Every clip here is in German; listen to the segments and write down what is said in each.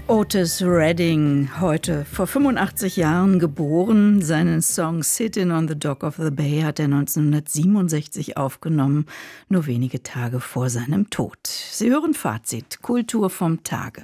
Otis Redding, heute vor 85 Jahren geboren. Seinen Song Sittin' on the Dock of the Bay hat er 1967 aufgenommen, nur wenige Tage vor seinem Tod. Sie hören Fazit, Kultur vom Tage.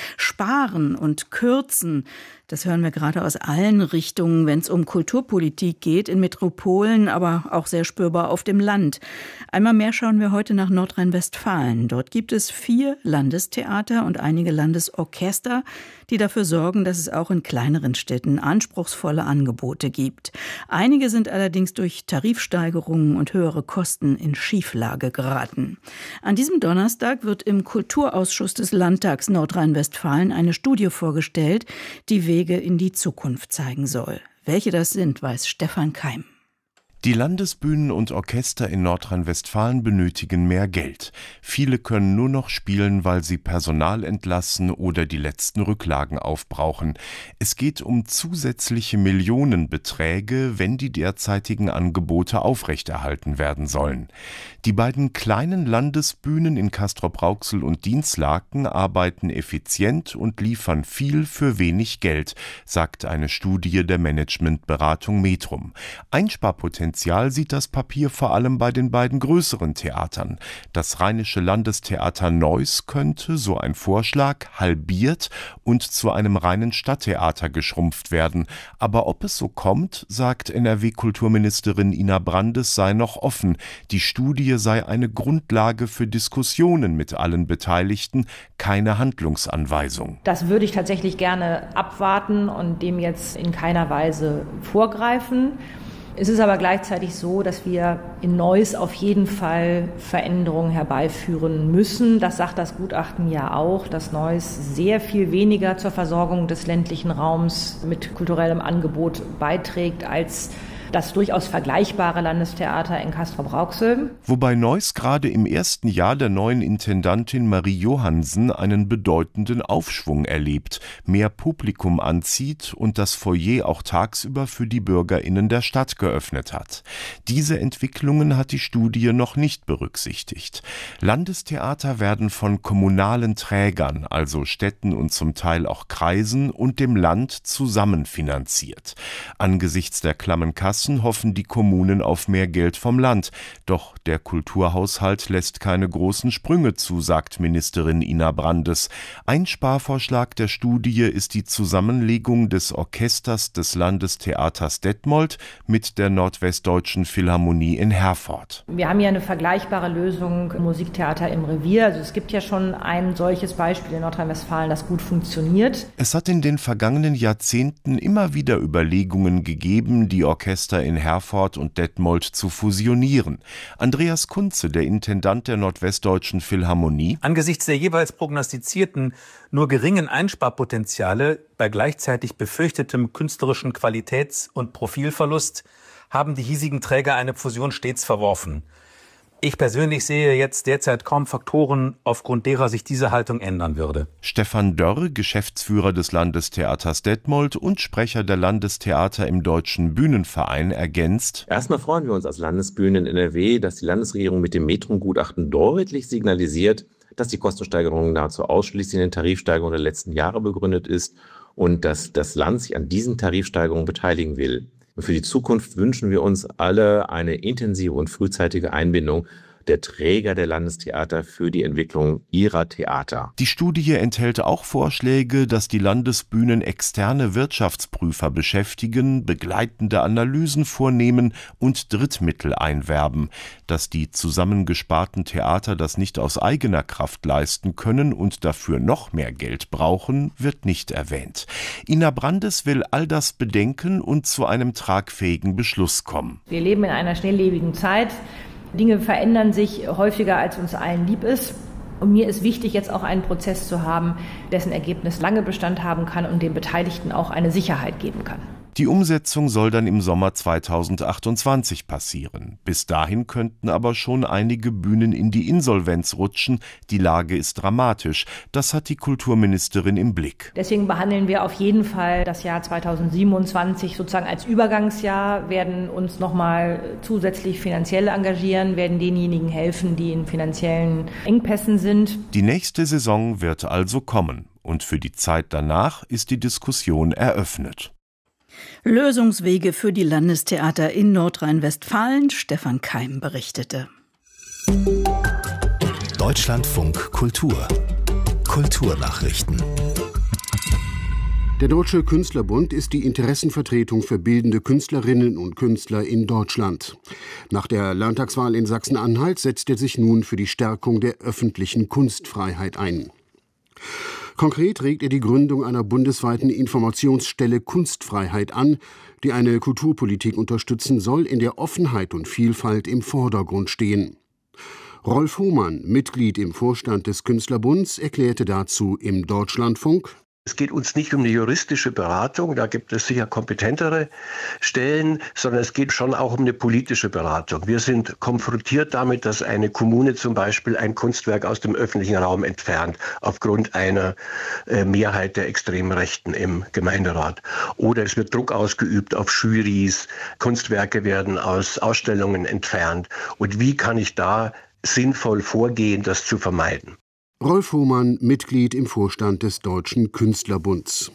Sparen und Kürzen, das hören wir gerade aus allen Richtungen, wenn es um Kulturpolitik geht, in Metropolen, aber auch sehr spürbar auf dem Land. Einmal mehr schauen wir heute nach Nordrhein-Westfalen. Dort gibt es 4 Landestheater und einige Landesorchester, die dafür sorgen, dass es auch in kleineren Städten anspruchsvolle Angebote gibt. Einige sind allerdings durch Tarifsteigerungen und höhere Kosten in Schieflage geraten. An diesem Donnerstag wird im Kulturausschuss des Landtags Nordrhein-Westfalen eine Studie vorgestellt, die Wege in die Zukunft zeigen soll. Welche das sind, weiß Stefan Keim. Die Landesbühnen und Orchester in Nordrhein-Westfalen benötigen mehr Geld. Viele können nur noch spielen, weil sie Personal entlassen oder die letzten Rücklagen aufbrauchen. Es geht um zusätzliche Millionenbeträge, wenn die derzeitigen Angebote aufrechterhalten werden sollen. Die beiden kleinen Landesbühnen in Castrop-Rauxel und Dinslaken arbeiten effizient und liefern viel für wenig Geld, sagt eine Studie der Managementberatung Metrum. Einsparpotenzial sieht das Papier vor allem bei den beiden größeren Theatern. Das Rheinische Landestheater Neuss könnte, so ein Vorschlag, halbiert und zu einem reinen Stadttheater geschrumpft werden. Aber ob es so kommt, sagt NRW-Kulturministerin Ina Brandes, sei noch offen. Die Studie sei eine Grundlage für Diskussionen mit allen Beteiligten, keine Handlungsanweisung. Das würde ich tatsächlich gerne abwarten und dem jetzt in keiner Weise vorgreifen. Es ist aber gleichzeitig so, dass wir in Neuss auf jeden Fall Veränderungen herbeiführen müssen. Das sagt das Gutachten ja auch, dass Neuss sehr viel weniger zur Versorgung des ländlichen Raums mit kulturellem Angebot beiträgt als das durchaus vergleichbare Landestheater in Castrop-Rauxel. Wobei Neuss gerade im ersten Jahr der neuen Intendantin Marie Johansen einen bedeutenden Aufschwung erlebt, mehr Publikum anzieht und das Foyer auch tagsüber für die BürgerInnen der Stadt geöffnet hat. Diese Entwicklungen hat die Studie noch nicht berücksichtigt. Landestheater werden von kommunalen Trägern, also Städten und zum Teil auch Kreisen und dem Land zusammen finanziert. Angesichts der klammen Kassen hoffen die Kommunen auf mehr Geld vom Land. Doch der Kulturhaushalt lässt keine großen Sprünge zu, sagt Ministerin Ina Brandes. Ein Sparvorschlag der Studie ist die Zusammenlegung des Orchesters des Landestheaters Detmold mit der Nordwestdeutschen Philharmonie in Herford. Wir haben ja eine vergleichbare Lösung, Musiktheater im Revier. Also es gibt ja schon ein solches Beispiel in Nordrhein-Westfalen, das gut funktioniert. Es hat in den vergangenen Jahrzehnten immer wieder Überlegungen gegeben, die Orchester in Herford und Detmold zu fusionieren. Andreas Kunze, der Intendant der Nordwestdeutschen Philharmonie: Angesichts der jeweils prognostizierten nur geringen Einsparpotenziale bei gleichzeitig befürchtetem künstlerischen Qualitäts- und Profilverlust haben die hiesigen Träger eine Fusion stets verworfen. Ich persönlich sehe jetzt derzeit kaum Faktoren, aufgrund derer sich diese Haltung ändern würde. Stefan Dörr, Geschäftsführer des Landestheaters Detmold und Sprecher der Landestheater im Deutschen Bühnenverein, ergänzt: Erstmal freuen wir uns als Landesbühnen in NRW, dass die Landesregierung mit dem Metrum-Gutachten deutlich signalisiert, dass die Kostensteigerung nahezu ausschließlich in den Tarifsteigerungen der letzten Jahre begründet ist und dass das Land sich an diesen Tarifsteigerungen beteiligen will. Und für die Zukunft wünschen wir uns alle eine intensive und frühzeitige Einbindung der Träger der Landestheater für die Entwicklung ihrer Theater. Die Studie enthält auch Vorschläge, dass die Landesbühnen externe Wirtschaftsprüfer beschäftigen, begleitende Analysen vornehmen und Drittmittel einwerben. Dass die zusammengesparten Theater das nicht aus eigener Kraft leisten können und dafür noch mehr Geld brauchen, wird nicht erwähnt. Ina Brandes will all das bedenken und zu einem tragfähigen Beschluss kommen. Wir leben in einer schnelllebigen Zeit. Dinge verändern sich häufiger, als uns allen lieb ist. Und mir ist wichtig, jetzt auch einen Prozess zu haben, dessen Ergebnis lange Bestand haben kann und den Beteiligten auch eine Sicherheit geben kann. Die Umsetzung soll dann im Sommer 2028 passieren. Bis dahin könnten aber schon einige Bühnen in die Insolvenz rutschen. Die Lage ist dramatisch. Das hat die Kulturministerin im Blick. Deswegen behandeln wir auf jeden Fall das Jahr 2027 sozusagen als Übergangsjahr, werden uns nochmal zusätzlich finanziell engagieren, werden denjenigen helfen, die in finanziellen Engpässen sind. Die nächste Saison wird also kommen. und für die Zeit danach ist die Diskussion eröffnet. Lösungswege für die Landestheater in Nordrhein-Westfalen. Stefan Keim berichtete. Deutschlandfunk Kultur. Kulturnachrichten. Der Deutsche Künstlerbund ist die Interessenvertretung für bildende Künstlerinnen und Künstler in Deutschland. Nach der Landtagswahl in Sachsen-Anhalt setzt er sich nun für die Stärkung der öffentlichen Kunstfreiheit ein. Konkret regt er die Gründung einer bundesweiten Informationsstelle Kunstfreiheit an, die eine Kulturpolitik unterstützen soll, in der Offenheit und Vielfalt im Vordergrund stehen. Rolf Hohmann, Mitglied im Vorstand des Künstlerbunds, erklärte dazu im Deutschlandfunk: Es geht uns nicht um eine juristische Beratung, da gibt es sicher kompetentere Stellen, sondern es geht schon auch um eine politische Beratung. Wir sind konfrontiert damit, dass eine Kommune zum Beispiel ein Kunstwerk aus dem öffentlichen Raum entfernt, aufgrund einer Mehrheit der extremen Rechten im Gemeinderat. Oder es wird Druck ausgeübt auf Jurys, Kunstwerke werden aus Ausstellungen entfernt. Und wie kann ich da sinnvoll vorgehen, das zu vermeiden? Rolf Hohmann, Mitglied im Vorstand des Deutschen Künstlerbunds.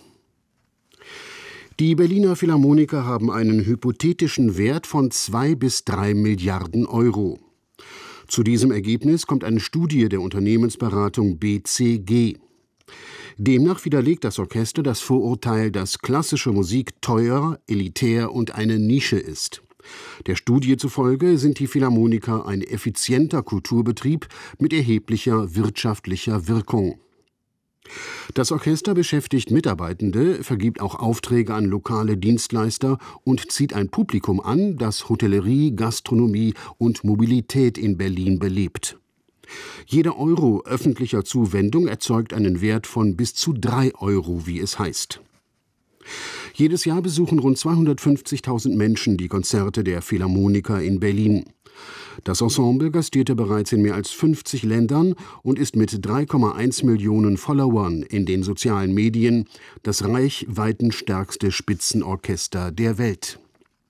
Die Berliner Philharmoniker haben einen hypothetischen Wert von 2 bis 3 Milliarden Euro. Zu diesem Ergebnis kommt eine Studie der Unternehmensberatung BCG. Demnach widerlegt das Orchester das Vorurteil, dass klassische Musik teuer, elitär und eine Nische ist. Der Studie zufolge sind die Philharmoniker ein effizienter Kulturbetrieb mit erheblicher wirtschaftlicher Wirkung. Das Orchester beschäftigt Mitarbeitende, vergibt auch Aufträge an lokale Dienstleister und zieht ein Publikum an, das Hotellerie, Gastronomie und Mobilität in Berlin belebt. Jeder Euro öffentlicher Zuwendung erzeugt einen Wert von bis zu 3 Euro, wie es heißt. Jedes Jahr besuchen rund 250.000 Menschen die Konzerte der Philharmoniker in Berlin. Das Ensemble gastierte bereits in mehr als 50 Ländern und ist mit 3,1 Millionen Followern in den sozialen Medien das reichweitenstärkste Spitzenorchester der Welt.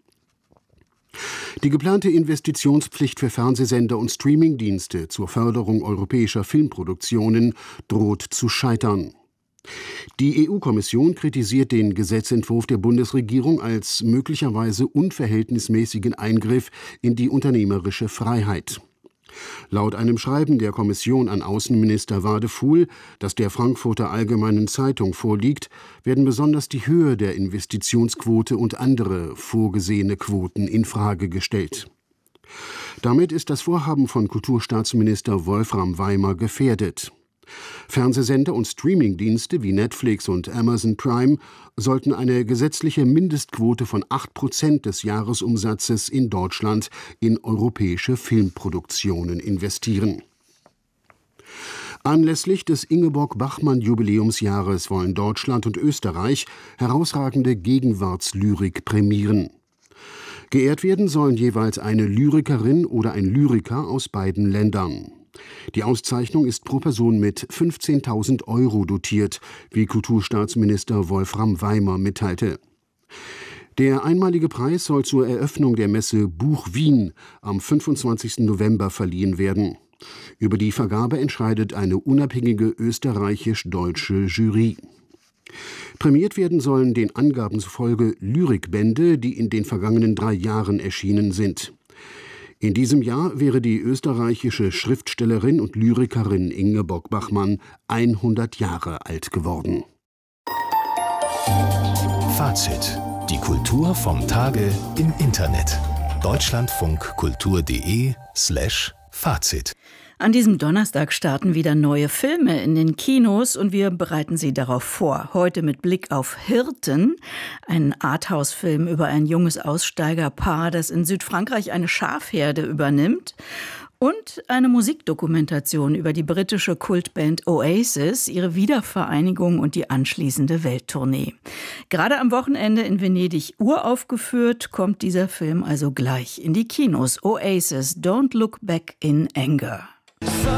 Die geplante Investitionspflicht für Fernsehsender und Streamingdienste zur Förderung europäischer Filmproduktionen droht zu scheitern. Die EU-Kommission kritisiert den Gesetzentwurf der Bundesregierung als möglicherweise unverhältnismäßigen Eingriff in die unternehmerische Freiheit. Laut einem Schreiben der Kommission an Außenminister Wadefuhl, das der Frankfurter Allgemeinen Zeitung vorliegt, werden besonders die Höhe der Investitionsquote und andere vorgesehene Quoten in Frage gestellt. Damit ist das Vorhaben von Kulturstaatsminister Wolfram Weimer gefährdet. Fernsehsender und Streamingdienste wie Netflix und Amazon Prime sollten eine gesetzliche Mindestquote von 8% des Jahresumsatzes in Deutschland in europäische Filmproduktionen investieren. Anlässlich des Ingeborg-Bachmann-Jubiläumsjahres wollen Deutschland und Österreich herausragende Gegenwartslyrik prämieren. Geehrt werden sollen jeweils eine Lyrikerin oder ein Lyriker aus beiden Ländern. Die Auszeichnung ist pro Person mit 15.000 Euro dotiert, wie Kulturstaatsminister Wolfram Weimer mitteilte. Der einmalige Preis soll zur Eröffnung der Messe Buch Wien am 25. November verliehen werden. Über die Vergabe entscheidet eine unabhängige österreichisch-deutsche Jury. Prämiert werden sollen den Angaben zufolge Lyrikbände, die in den vergangenen 3 Jahren erschienen sind. In diesem Jahr wäre die österreichische Schriftstellerin und Lyrikerin Ingeborg Bachmann 100 Jahre alt geworden. Fazit: Die Kultur vom Tage im Internet. deutschlandfunkkultur.de/Fazit. An diesem Donnerstag starten wieder neue Filme in den Kinos und wir bereiten Sie darauf vor. Heute mit Blick auf Hirten, ein Arthouse-Film über ein junges Aussteigerpaar, das in Südfrankreich eine Schafherde übernimmt. Und eine Musikdokumentation über die britische Kultband Oasis, ihre Wiedervereinigung und die anschließende Welttournee. Gerade am Wochenende in Venedig uraufgeführt, kommt dieser Film also gleich in die Kinos. Oasis, Don't Look Back in Anger.